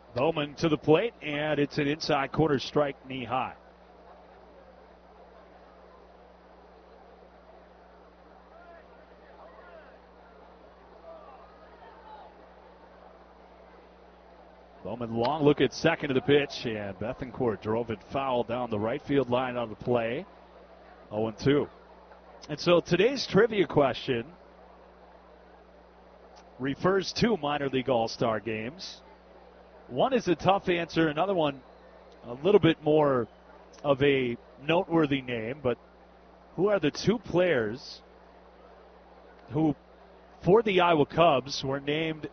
Bowman to the plate, and it's an inside corner strike, knee high. Bowman long look at second of the pitch, and Bethancourt drove it foul down the right field line on the play. 0-2. And so today's trivia question refers to minor league all-star games. One is a tough answer, another one a little bit more of a noteworthy name, but who are the two players who, for the Iowa Cubs, were named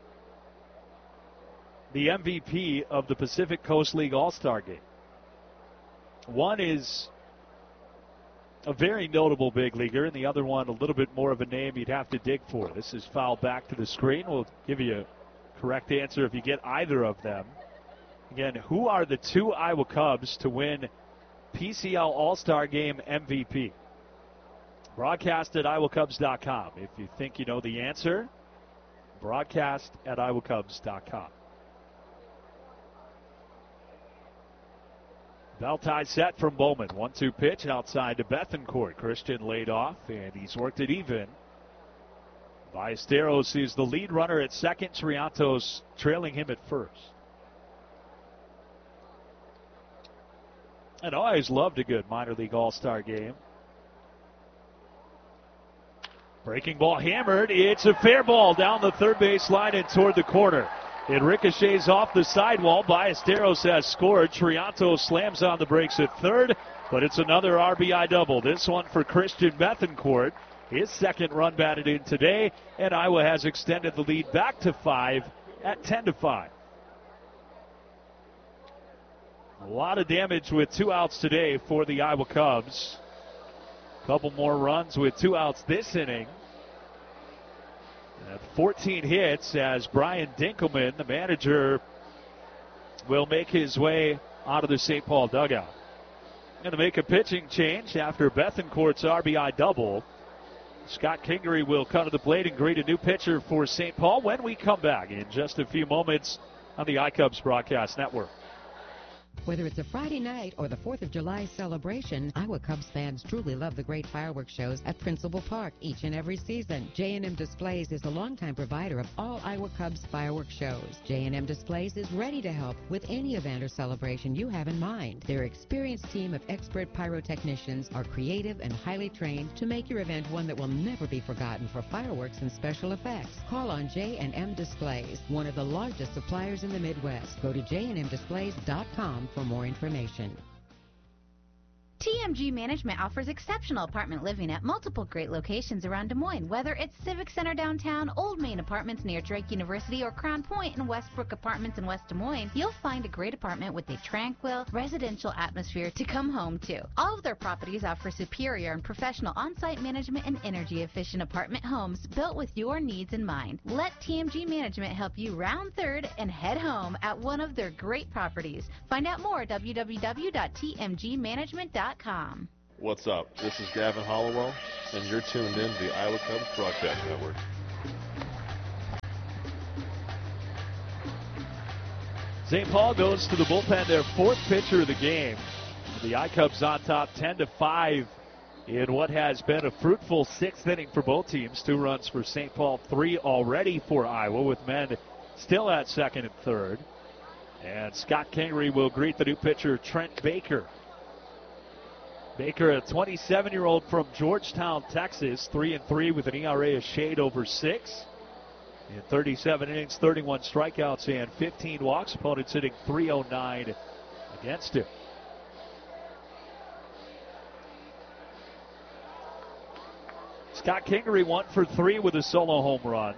the MVP of the Pacific Coast League All-Star Game? One is a very notable big leaguer, and the other one a little bit more of a name you'd have to dig for. This is fouled back to the screen. We'll give you a correct answer if you get either of them. Again, who are the two Iowa Cubs to win PCL All-Star Game MVP? Broadcast at iowacubs.com. If you think you know the answer, broadcast at iowacubs.com. Bell tie set from Bowman. 1-2 pitch outside to Bethancourt. Christian laid off, and he's worked it even. Ballesteros is the lead runner at second. Triantos trailing him at first. And I always loved a good minor league all-star game. Breaking ball hammered. It's a fair ball down the third base line and toward the corner. It ricochets off the sidewall. Ballesteros has scored. Triantos slams on the brakes at third, but it's another RBI double. This one for Christian Bethancourt. His second run batted in today, and Iowa has extended the lead back to 5 at 10-5. A lot of damage with 2 outs today for the Iowa Cubs. A couple more runs with 2 outs this inning. 14 hits as Brian Dinkelman, the manager, will make his way out of the St. Paul dugout. Going to make a pitching change after Bethancourt's RBI double. Scott Kingery will come to the plate and greet a new pitcher for St. Paul when we come back in just a few moments on the iCubs Broadcast Network. Whether it's a Friday night or the 4th of July celebration, Iowa Cubs fans truly love the great fireworks shows at Principal Park each and every season. J&M Displays is the longtime provider of all Iowa Cubs fireworks shows. J&M Displays is ready to help with any event or celebration you have in mind. Their experienced team of expert pyrotechnicians are creative and highly trained to make your event one that will never be forgotten for fireworks and special effects. Call on J&M Displays, one of the largest suppliers in the Midwest. Go to jnmdisplays.com for more information. TMG Management offers exceptional apartment living at multiple great locations around Des Moines. Whether it's Civic Center downtown, Old Main Apartments near Drake University, or Crown Point and Westbrook Apartments in West Des Moines, you'll find a great apartment with a tranquil, residential atmosphere to come home to. All of their properties offer superior and professional on-site management and energy-efficient apartment homes built with your needs in mind. Let TMG Management help you round third and head home at one of their great properties. Find out more at www.tmgmanagement.com. What's up? This is Gavin Hollowell, and you're tuned in to the Iowa Cubs Broadcast Network. St. Paul goes to the bullpen, their 4th pitcher of the game. The iCubs on top 10-5 in what has been a fruitful 6th inning for both teams. 2 runs for St. Paul, 3 already for Iowa, with men still at second and third. And Scott Kingery will greet the new pitcher, Trent Baker. Baker, a 27-year-old from Georgetown, Texas, 3-3 with an ERA a shade over 6. In 37 innings, 31 strikeouts, and 15 walks. Opponents hitting .309 against him. Scott Kingery 1 for 3 with a solo home run.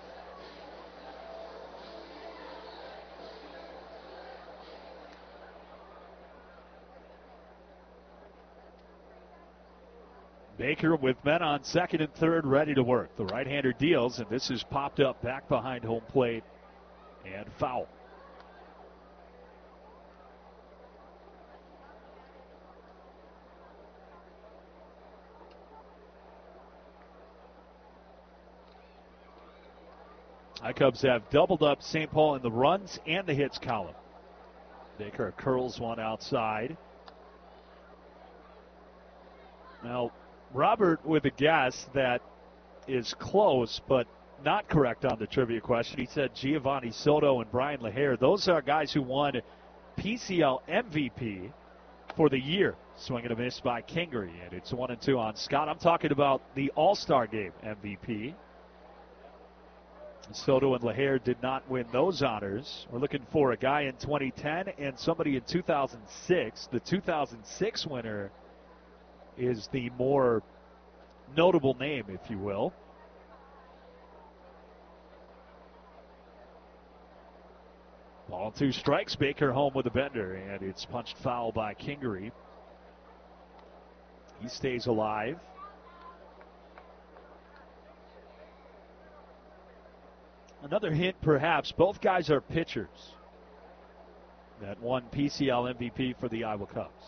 Baker with men on second and third ready to work. The right-hander deals, and this is popped up back behind home plate and foul. iCubs have doubled up St. Paul in the runs and the hits column. Baker curls one outside. Now, Robert with a guess that is close, but not correct on the trivia question. He said Giovanni Soto and Brian LaHare. Those are guys who won PCL MVP for the year. Swing and a miss by Kingery, and it's 1-2 on Scott. I'm talking about the All-Star Game MVP. Soto and LaHare did not win those honors. We're looking for a guy in 2010 and somebody in 2006. The 2006 winner is the more notable name, if you will. Ball 2 strikes. Baker home with a bender, and it's punched foul by Kingery. He stays alive. Another hint, perhaps, both guys are pitchers that won PCL MVP for the Iowa Cubs.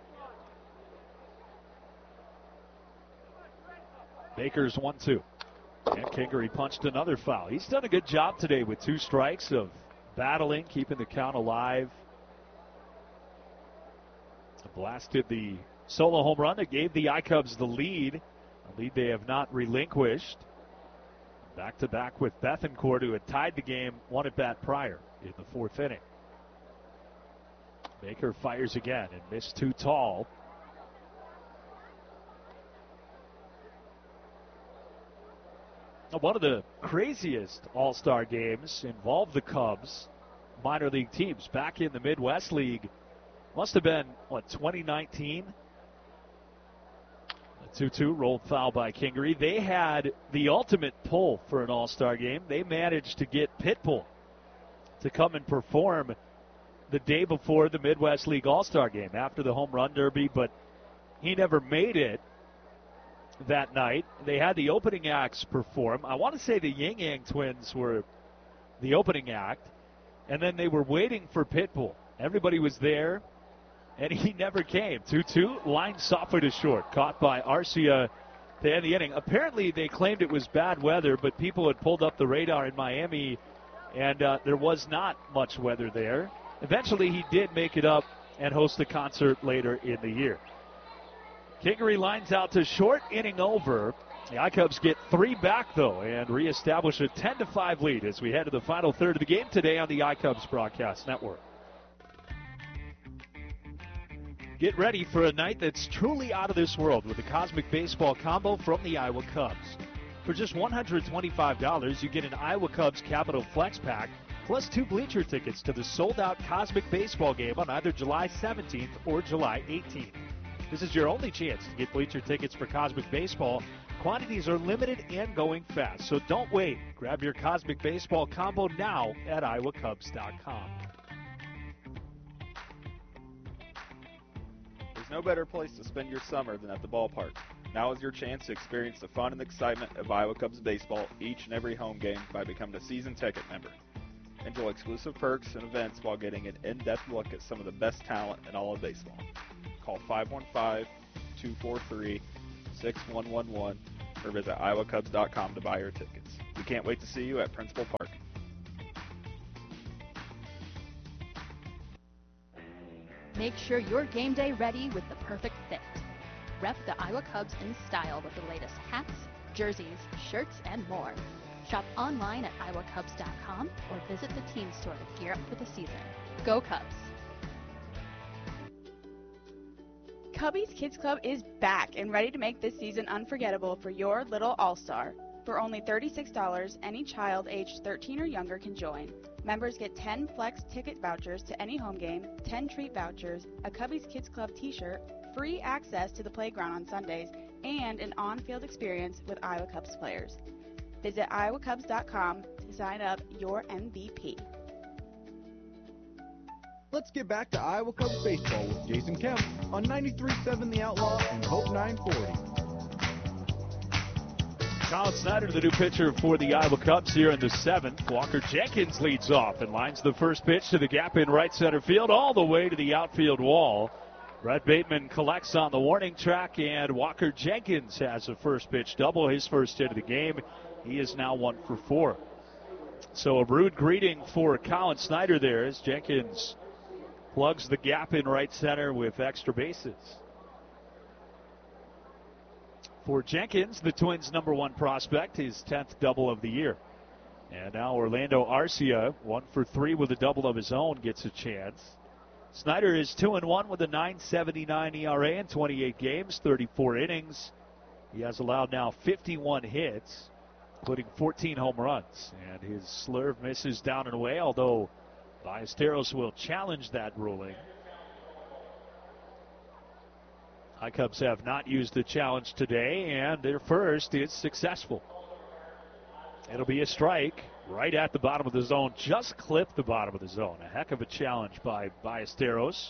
Baker's 1-2. And Kingery punched another foul. He's done a good job today with 2 strikes of battling, keeping the count alive. Blasted the solo home run that gave the I-Cubs the lead, a lead they have not relinquished. Back-to-back with Bethancourt, who had tied the game one at bat prior in the 4th inning. Baker fires again and missed too tall. One of the craziest All-Star games involved the Cubs, minor league teams, back in the Midwest League. Must have been, 2019? 2-2, rolled foul by Kingery. They had the ultimate pull for an All-Star game. They managed to get Pitbull to come and perform the day before the Midwest League All-Star game after the Home Run Derby, but he never made it that night. They had the opening acts perform. I want to say the Yin Yang Twins were the opening act, and then they were waiting for Pitbull. Everybody was there, and he never came. 2-2, line softly to short, caught by Arcia to end the inning. Apparently they claimed it was bad weather, but people had pulled up the radar in Miami, and there was not much weather there. Eventually he did make it up and host a concert later in the year. Kingery lines out to short, inning over. The I-Cubs get 3 back, though, and reestablish a 10-5 lead as we head to the final third of the game today on the I-Cubs Broadcast Network. Get ready for a night that's truly out of this world with the Cosmic Baseball Combo from the Iowa Cubs. For just $125, you get an Iowa Cubs Capital Flex Pack, plus 2 bleacher tickets to the sold-out Cosmic Baseball game on either July 17th or July 18th. This is your only chance to get bleacher tickets for Cosmic Baseball. Quantities are limited and going fast, so don't wait. Grab your Cosmic Baseball Combo now at iowacubs.com. There's no better place to spend your summer than at the ballpark. Now is your chance to experience the fun and excitement of Iowa Cubs baseball each and every home game by becoming a season ticket member. Enjoy exclusive perks and events while getting an in-depth look at some of the best talent in all of baseball. Call 515-243-6111 or visit iowacubs.com to buy your tickets. We can't wait to see you at Principal Park. Make sure you're game day ready with the perfect fit. Rep the Iowa Cubs in style with the latest hats, jerseys, shirts, and more. Shop online at iowacubs.com or visit the team store to gear up for the season. Go Cubs! Cubby's Kids Club is back and ready to make this season unforgettable for your little all-star. For only $36, any child aged 13 or younger can join. Members get 10 flex ticket vouchers to any home game, 10 treat vouchers, a Cubby's Kids Club t-shirt, free access to the playground on Sundays, and an on-field experience with Iowa Cubs players. Visit iowacubs.com to sign up your MVP. Let's get back to Iowa Cubs baseball with Jason Kemp on 93.7 The Outlaw and Hope 940. Colin Snyder, the new pitcher for the Iowa Cubs here in the 7th. Walker Jenkins leads off and lines the first pitch to the gap in right center field all the way to the outfield wall. Brett Bateman collects on the warning track, and Walker Jenkins has a first pitch double, his first hit of the game. He is now 1 for 4. So a rude greeting for Colin Snyder there as Jenkins plugs the gap in right center with extra bases. For Jenkins, the Twins' #1 prospect, his 10th double of the year. And now Orlando Arcia, 1 for 3 with a double of his own, gets a chance. Snyder is 2-1 with a .979 ERA in 28 games, 34 innings. He has allowed now 51 hits, including 14 home runs. And his slurve misses down and away, although Ballesteros will challenge that ruling. High Cubs have not used the challenge today, and their first is successful. It'll be a strike right at the bottom of the zone, just clipped the bottom of the zone. A heck of a challenge by Ballesteros.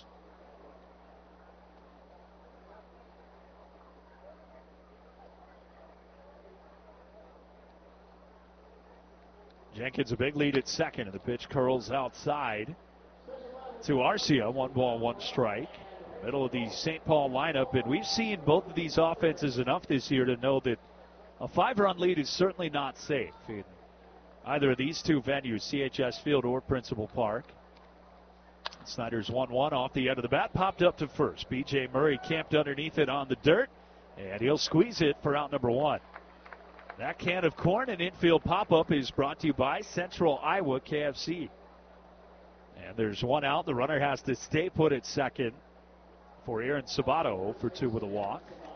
Jenkins a big lead at second, and the pitch curls outside to Arcia. 1 ball, 1 strike. Middle of the St. Paul lineup, and we've seen both of these offenses enough this year to know that a 5-run lead is certainly not safe in either of these two venues, CHS Field or Principal Park. Snyder's 1-1 off the end of the bat, popped up to first. B.J. Murray camped underneath it on the dirt, and he'll squeeze it for out number 1. That can of corn and infield pop-up is brought to you by Central Iowa KFC. And there's 1 out. The runner has to stay put at second for Aaron Sabato, 0 for 2 with a walk.